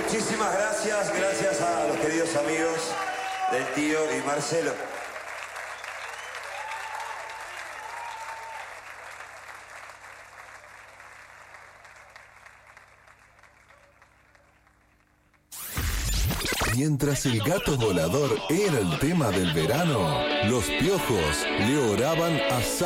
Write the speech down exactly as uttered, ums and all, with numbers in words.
Muchísimas gracias, gracias a los queridos amigos del tío y Marcelo. Mientras el gato volador era el tema del verano, los piojos le oraban a San